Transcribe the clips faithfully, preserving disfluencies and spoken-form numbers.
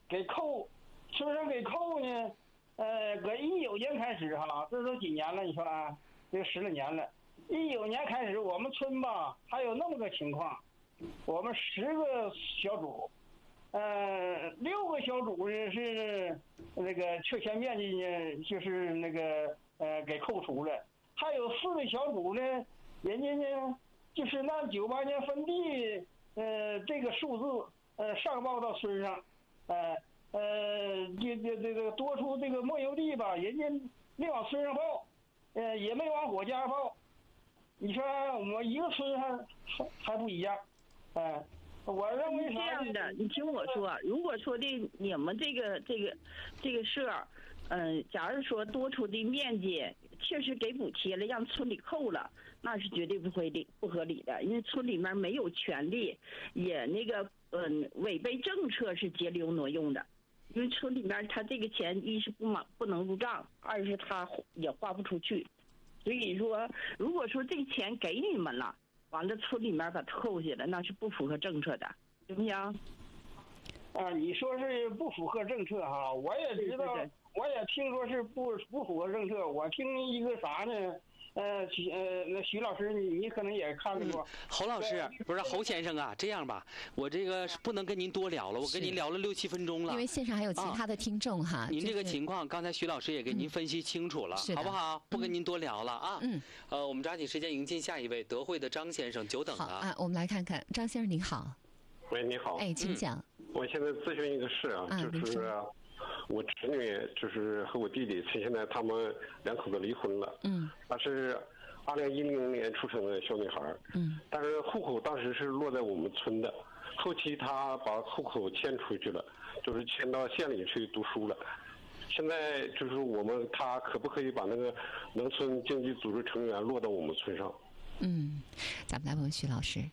给扣，村上给扣呢，呃，搁一九年开始哈，这都几年了？你说啊，这十来年了。一九年开始，我们村吧还有那么个情况，我们十个小组，呃，六个小组呢是那个确权面积呢，就是那个呃给扣除了，还有四个小组呢，人家呢就是那九八年分地，呃，这个数字呃上报到村上，呃呃，这这这个多出这个没有地吧，人家没往村上报，呃，也没往我家报。你说我们一个村还还还不一样，哎，我认为这样的，你听我说，如果说的你们这个这个这个社，嗯、呃，假如说多出的面积确实给补贴了，让村里扣了，那是绝对不合理不合理的，因为村里面没有权利，也那个嗯违背政策是截留挪用的，因为村里面他这个钱一是不满不能入账，二是他也花不出去。所以说，如果说这个钱给你们了，完了村里面把它扣下了，那是不符合政策的，行不行？ 啊，你说是不符合政策哈，我也知道， 对对对我也听说是不不符合政策。我听一个啥呢？呃，徐呃，那徐老师，你你可能也看过。 嗯、侯老师，不是侯先生啊，这样吧，我这个是不能跟您多聊了，我跟您聊了六七分钟了。 因为现场还有其他的听众哈。 啊、您这个情况，刚才徐老师也给您分析清楚了， 嗯、 好不好？不跟您多聊了啊。 嗯。 呃，我们抓紧时间迎接下一位德惠的张先生，久等了。 好啊，我们来看看张先生您好。 喂，你好。 哎，请讲。 嗯、我现在咨询一个事啊， 啊就是。我侄女就是和我弟弟，现在他们两口子离婚了。嗯，她是二零一零年出生的小女孩。嗯，但是户口当时是落在我们村的，后期她把户口迁出去了，就是迁到县里去读书了。现在就是我们，她可不可以把那个农村经济组织成员落到我们村上？ 嗯，咱们来问问徐老师。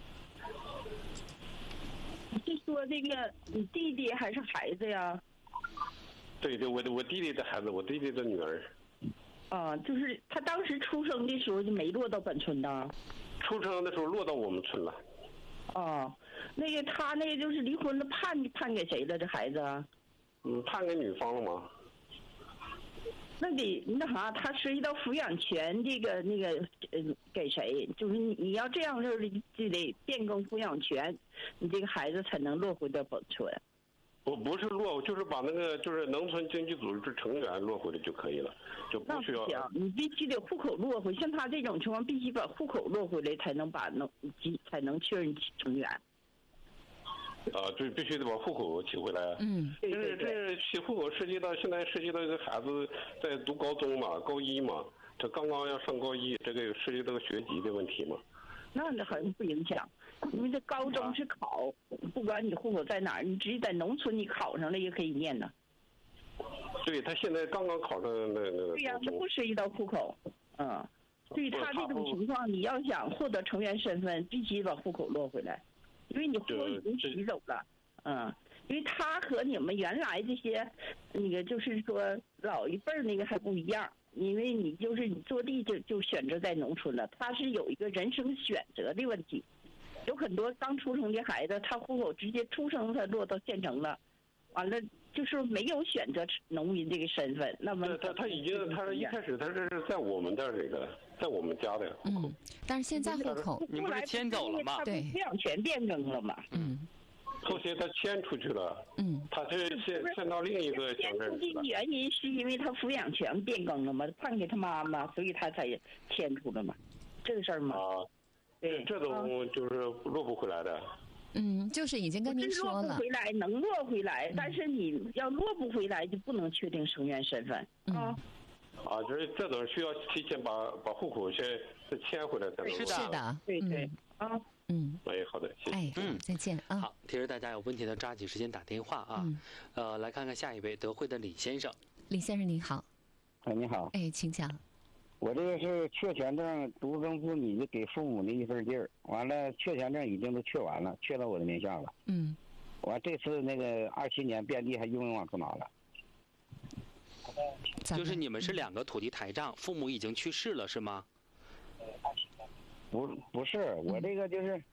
你是说这个你弟弟还是孩子呀？ 对对，我我弟弟的孩子，我弟弟的女儿。 啊，就是他当时出生的时候就没落到本村的。 出生的时候落到我们村了。 哦，那个他那个就是离婚了，判判给谁了？这孩子？ 嗯，判给女方了吗？ 那得那啥，他涉及到抚养权，这个那个呃给谁？就是你你要这样就是就得变更抚养权，你这个孩子才能落回到本村。 我不是落，就是把那个就是农村经济组织成员落回来就可以了，就不需要。 那不行，你必须得户口落回。像他这种情况，必须把户口落回来，才能把能才能确认成员。 啊，对，必须得把户口起回来。 嗯， 对对对。这起户口涉及到现在涉及到一个孩子在读高中嘛，高一嘛，这刚刚要上高一，这个涉及到学籍的问题嘛。 那那好像不影响，因为这高中是考，不管你户口在哪儿，你直接在农村你考上了也可以念呢。 对，他现在刚刚考上那那个。 对呀、啊，这不涉及到户口，嗯，对他这种情况，你要想获得成员身份，必须把户口落回来，因为你户口已经取走了，嗯，因为他和你们原来这些那个就是说老一辈儿那个还不一样。因为你就是你坐地就就选择在农村了，他是有一个人生选择的问题，有很多刚出生的孩子，他户口直接出生他落到县城了，完了就是没有选择农民这个身份。那么他他已经他一开始他这是在我们这这个在我们家的户口， 嗯，但是现在户口你不是迁走了吗？ 对，抚养权变更了嘛， 嗯。 后期他迁出去了， 嗯， 他是迁迁到另一个乡镇去了。 原因是因为他抚养权变更了嘛，判给他妈妈，所以他才迁出了嘛，这个事儿嘛。 啊，对，这种就是落不回来的。 嗯，就是已经跟您说了， 落不回来能落回来，嗯、但是你要落不回来就不能确定成员身份啊。 嗯、 啊，就是这种需要提前把把户口先再迁回来才能。 是的，是的， 对对、嗯、啊。 嗯， 哎，好的，谢谢。 哎，嗯，再见啊。 好，提示大家有问题的抓紧时间打电话啊。嗯、呃，来看看下一位德惠的李先生。 李先生你好。 哎，你好。 哎，请讲。 我这个是确权证独生子女给父母的一份地儿，完了确权证已经都确完了，确到我的名下了。 嗯。 完这次那个二七年遍地还用用往出拿了。 就是你们是两个土地台账，父母已经去世了是吗？ 不不是，我这个就是，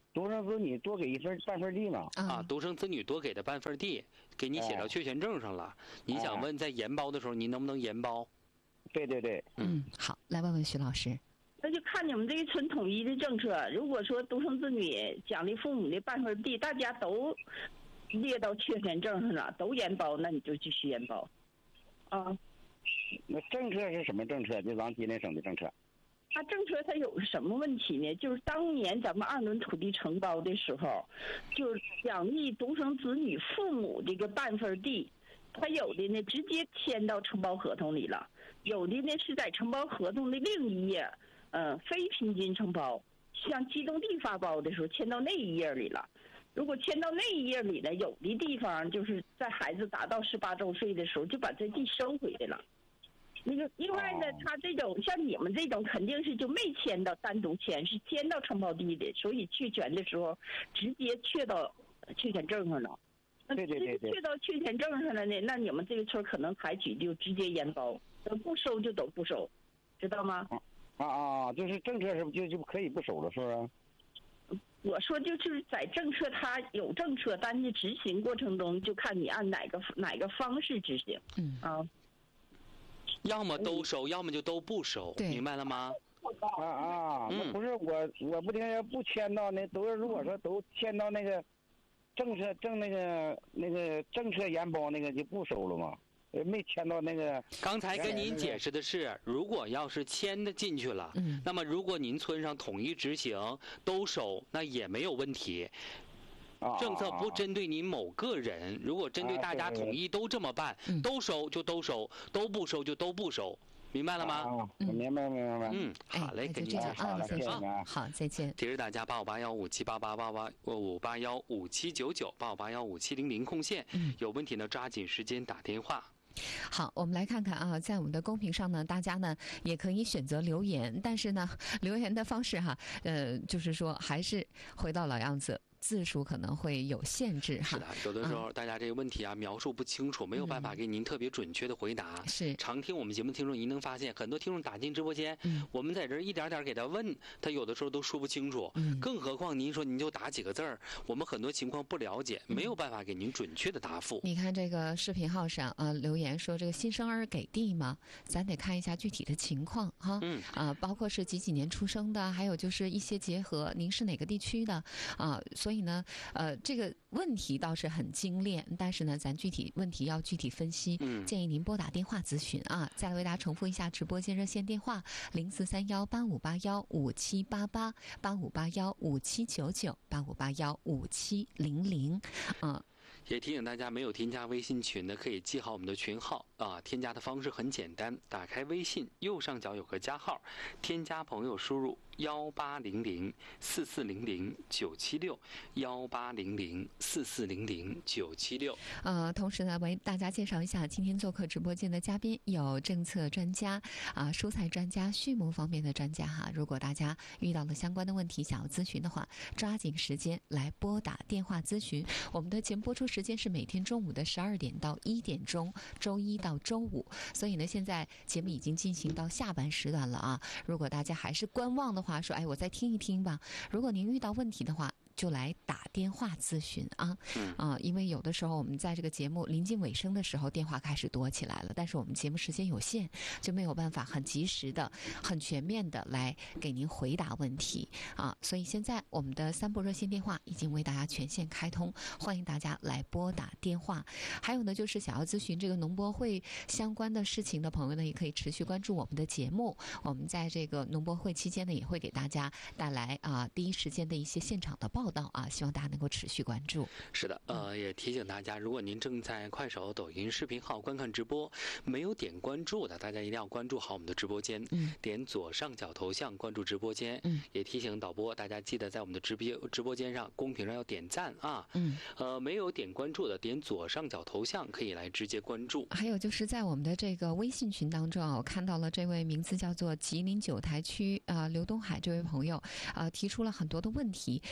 独生子女多给一份半份地嘛。 啊，独生子女多给的半份地，给你写到确权证上了。你想问在延包的时候，您能不能延包？ 对对对， 嗯，好，来问问徐老师。 那就看你们这个村统一的政策。如果说独生子女奖励父母的半份地，大家都列到确权证上了，都延包，那你就继续延包。啊， 那政策是什么政策？就咱吉林省的政策。 它政策它有什么问题呢？就是当年咱们二轮土地承包的时候，就是奖励独生子女父母这个半份地，它有的呢直接签到承包合同里了，有的呢是在承包合同的另一页，呃，非平均承包，像机动地发包的时候签到那一页里了。如果签到那一页里呢，有的地方就是在孩子达到十八周岁的时候就把这地收回来了。那个另外呢，他这种像你们这种肯定是就没签到单独签，是签到承包地的，所以确权的时候直接确到确权证上了。那对对对对， 确到确权证上了呢，那你们这个村可能采取就直接延包，不收就都不收，知道吗？ 啊啊，就是政策是不就就可以不收了，是不是？ 我说就是在政策，它有政策，但是执行过程中就看你按哪个哪个方式执行。 嗯啊。 要么都收，要么就都不收，明白了吗？ 啊啊，那不是我，我不听要不签到那都是如果说都签到那个政策政那个那个政策延包那个就不收了吗？没签到那个。 刚才跟您解释的是，如果要是签的进去了， 嗯， 那么如果您村上统一执行都收，那也没有问题。政策不针对您某个人，如果针对大家统一都这么办，都收就都收，都不收就都不收，明白了吗？ 嗯，明白明白。 嗯，好嘞，跟您讲啊， 再见啊，好，再见。 提示大家八五八幺五七八八八八五八幺五七九九八五八幺五七零零空线，有问题呢抓紧时间打电话。 好，我们来看看啊，在我们的公屏上呢，大家呢也可以选择留言，但是呢，留言的方式哈，呃，就是说还是回到老样子。字数可能会有限制哈。 是的，有的时候大家这个问题啊、嗯、描述不清楚，没有办法给您特别准确的回答。 是。 常听我们节目听众，您能发现很多听众打进直播间，嗯、我们在这儿一点点给他问，他有的时候都说不清楚。嗯。更何况您说您就打几个字儿，我们很多情况不了解，没有办法给您准确的答复。 你看这个视频号上呃留言说这个新生儿给地吗？咱得看一下具体的情况哈。嗯。啊、呃，包括是几几年出生的，还有就是一些结合您是哪个地区的啊、呃，所以呢，呃。这个问题倒是很精炼，但是呢，咱具体问题要具体分析。嗯，建议您拨打电话咨询啊。再来为大家重复一下直播间热线电话：零四三幺八五八幺五七八八八五八幺五七九九八五八幺五七零零。啊。 也提醒大家，没有添加微信群的可以记好我们的群号啊。添加的方式很简单，打开微信右上角有个加号，添加朋友输入幺八零零四四零零九七六幺八零零四四零零九七六。 呃，同时呢，为大家介绍一下今天做客直播间的嘉宾有政策专家啊、蔬菜专家、畜牧方面的专家哈。如果大家遇到了相关的问题想要咨询的话，抓紧时间来拨打电话咨询。我们的节目播出时间是每天中午的十二点到一点钟，周一到周五。所以呢，现在节目已经进行到下半时段了啊。如果大家还是观望的话，说哎，我再听一听吧。如果您遇到问题的话，就来打电话咨询啊，啊，因为有的时候我们在这个节目临近尾声的时候，电话开始多起来了，但是我们节目时间有限，就没有办法很及时的、很全面的来给您回答问题啊。所以现在我们的三部热线电话已经为大家全线开通，欢迎大家来拨打电话。还有呢，就是想要咨询这个农博会相关的事情的朋友呢，也可以持续关注我们的节目。我们在这个农博会期间呢，也会给大家带来啊第一时间的一些现场的报道啊，希望大家能够持续关注。 是的，呃，也提醒大家，如果您正在快手、抖音视频号观看直播，没有点关注的，大家一定要关注好我们的直播间，嗯，点左上角头像关注直播间。嗯，也提醒导播，大家记得在我们的直播直播间上公屏上要点赞啊。嗯，呃，没有点关注的，点左上角头像可以来直接关注。 还有就是在我们的这个微信群当中啊，我看到了这位名字叫做吉林九台区啊、呃、刘东海这位朋友啊、呃、提出了很多的问题啊、呃，你。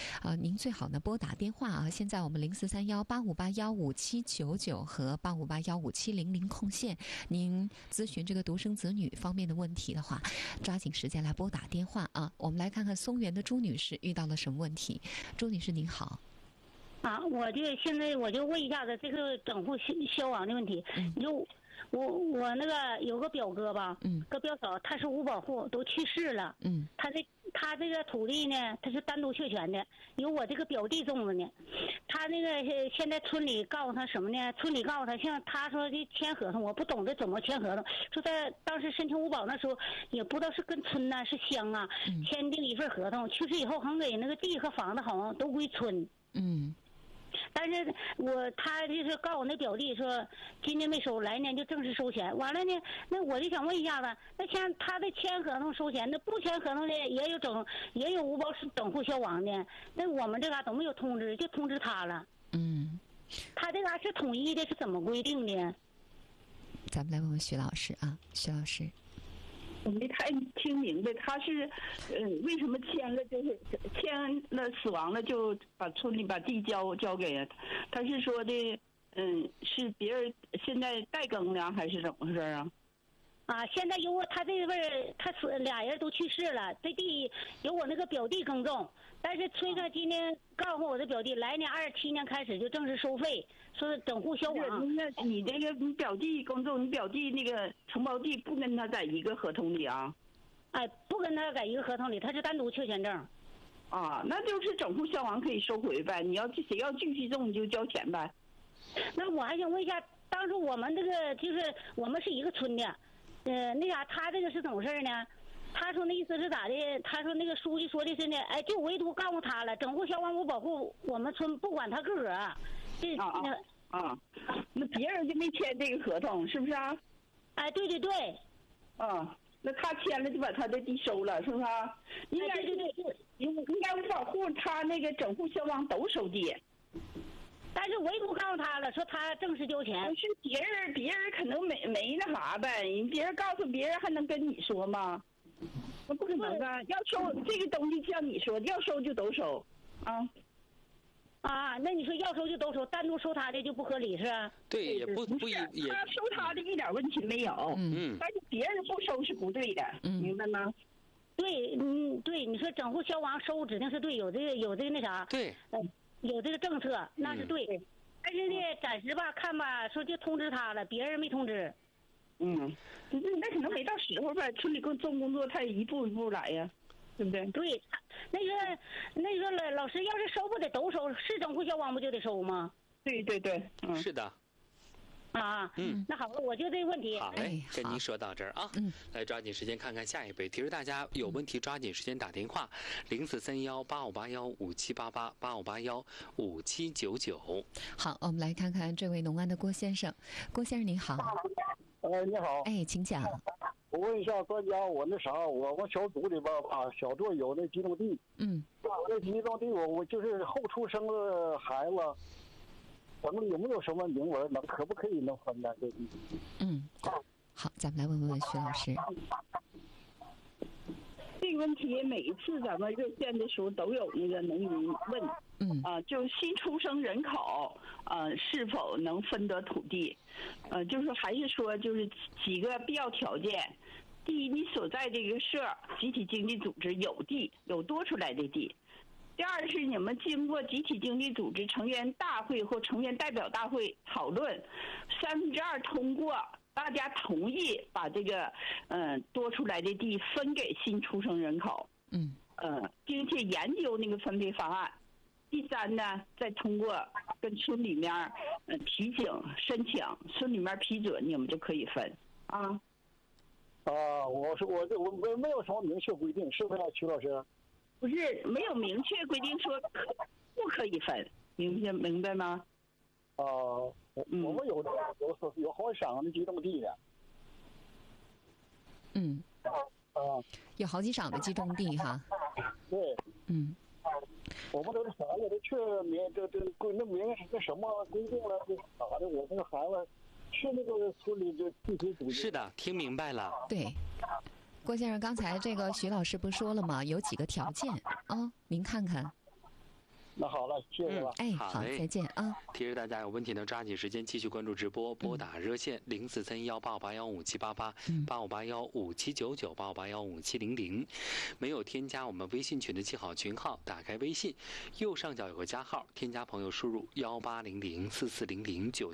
您最好呢拨打电话啊。现在我们零四三幺八五八幺五七九九和八五八幺五七零零空线，您咨询这个独生子女方面的问题的话，抓紧时间来拨打电话啊。我们来看看松原的朱女士遇到了什么问题。朱女士您好。 啊，我就现在我就问一下子这个整户消消亡的问题。嗯、你就我我那个有个表哥吧，嗯，个表嫂，他是五保户，都去世了。嗯，他这他这个土地呢，他是单独确权的，有我这个表弟种着呢。他那个现在村里告诉他什么呢？村里告诉他，像他说的签合同，我不懂得怎么签合同。说他当时申请五保那时候，也不知道是跟村呐、啊、是乡啊，嗯、签订一份合同，去世以后，还给那个地和房子好像都归村。嗯。但是我他就是告诉我那表弟说，今年没收，来年就正式收钱。完了呢，那我就想问一下子，那像他的签合同收钱，那不签合同的也有整也有五保是整户消亡的，那我们这嘎都没有通知，就通知他了。嗯，他这嘎是统一的，是怎么规定的？ 咱们来问问徐老师啊，徐老师。 我没太听明白，他是，呃，为什么签了就是签了死亡了就把村里把地交交给人？他是说的，嗯，是别人现在代耕了还是怎么回事啊？ 啊，现在有我他这边他死俩人都去世了，这地有我那个表弟耕种，但是村上今天告诉我的表弟，来年二十七年开始就正式收费，说整户消亡。 那你这个你表弟耕种，你表弟那个承包地不跟他在一个合同里啊？ 哎，不跟他在一个合同里，他是单独确权证。 啊，那就是整户消亡可以收回呗，你要谁要继续种你就交钱呗。 那我还想问一下，当初我们这个就是我们是一个村的。呃，那啥，他这个是怎么事呢？他说那意思是咋的？他说那个书记说的是呢，哎，就唯独告诉他了，整户消亡五保户，我们村不管他个个儿。这啊啊啊！那别人就没签这个合同，是不是啊？ 哎，对对对。 啊，那他签了就把他的地收了，是不是啊？应该对对对，应应该五保户他那个整户消亡都收地。 但是唯独告诉他了，说他正式交钱。 是别人，别人可能没没那啥呗，别人告诉别人还能跟你说吗？那不可能啊！要收这个东西，像你说的，要收就都收，啊啊！那你说要收就都收，单独收他的就不合理是吧？ 对，也不不也他收他的一点问题没有，嗯，但是别人不收是不对的，嗯，明白吗？ 对，嗯，对，你说整户消亡收指定是对，有这个有这个那啥， 对， 嗯。有这个政策那是对，嗯、但是呢，暂时吧看吧，说就通知他了，别人没通知。 嗯，那那可能没到时候呗，村里工做工作，他也一步一步来呀，对不对？ 对，那个那个老老师要是收不得都收，是整户消亡不就得收吗？ 对对对，嗯， 是的。 啊，嗯，那好了，我就这个问题。 好嘞，跟您说到这儿啊，嗯，来抓紧时间看看下一位。提示大家有问题抓紧时间打电话，零四三幺八五八幺五七八八八五八幺五七九九。 好，我们来看看这位农安的郭先生。郭先生您好。 哎，你好。 哎，请讲。 我问一下专家，我那啥，我我小组里边啊，小队有那集中地，嗯，那集中地我我就是后出生的孩子。咱们有没有什么明文能可不可以能分担这个？ 嗯，好，咱们来问问徐老师。 这个问题每一次咱们热线的时候都有那个农民问，嗯啊，就新出生人口啊是否能分得土地？呃，就是还是说就是几个必要条件。第一，你所在这个社集体经济组织有地，有多出来的地。第二是你们经过集体经济组织成员大会或成员代表大会讨论，三分之二通过，大家同意把这个嗯、呃、多出来的地分给新出生人口，嗯，呃，并且研究那个分配方案。第三呢，再通过跟村里面呃提请申请，村里面批准，你们就可以分啊。 啊，我说我这我没没有什么明确规定，是不是啊，曲老师？ 不是没有明确规定说可不可以分，明白明白吗？ 啊、呃，嗯、我们有的有有好几省的集中地的。 嗯。 啊。 有好几省的集中地哈。 对。 嗯。 我们都是啥的，都去明这这规那明那什么规定了，这啥的，我那个孩子去那个村里就具体组织。 是的，听明白了。 对。郭先生，刚才这个徐老师不是说了吗？有几个条件啊、哦？您看看。 那好了，谢谢了。 哎，好，再见啊！ 提示大家有问题呢，抓紧时间继续关注直播，拨打热线零四三幺八五八幺五七八八八五八幺五七九九八五八幺五七零零。没有添加我们微信群的记好群号，打开微信，右上角有个加号，添加朋友输入幺八零零四四零零九